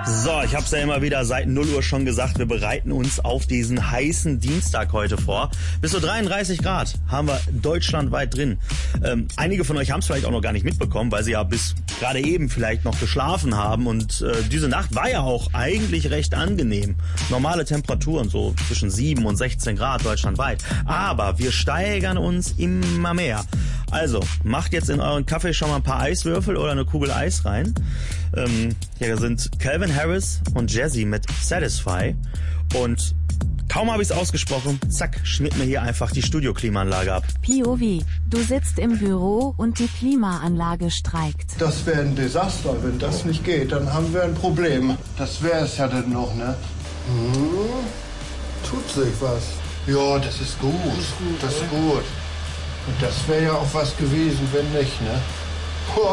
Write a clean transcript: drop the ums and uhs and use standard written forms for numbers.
So, ich habe es ja immer wieder seit 0 Uhr schon gesagt, wir bereiten uns auf diesen heißen Dienstag heute vor. Bis zu 33 Grad haben wir deutschlandweit drin. Einige von euch haben es vielleicht auch noch gar nicht mitbekommen, weil sie ja bis gerade eben vielleicht noch geschlafen haben. Und diese Nacht war ja auch eigentlich recht angenehm. Normale Temperaturen, so zwischen 7 und 16 Grad deutschlandweit. Aber wir steigern uns immer mehr. Also, macht jetzt in euren Kaffee schon mal ein paar Eiswürfel oder eine Kugel Eis rein. Hier sind Calvin Harris und Jazzy mit Satisfy. Und kaum habe ich es ausgesprochen, zack, schmiert mir hier einfach die Studio-Klimaanlage ab. POV, du sitzt im Büro und die Klimaanlage streikt. Das wäre ein Desaster. Wenn das nicht geht, dann haben wir ein Problem. Das wäre es ja dann noch, ne? Tut sich was. Ja, das ist gut. Das ist gut. Und das wäre ja auch was gewesen, wenn nicht, ne?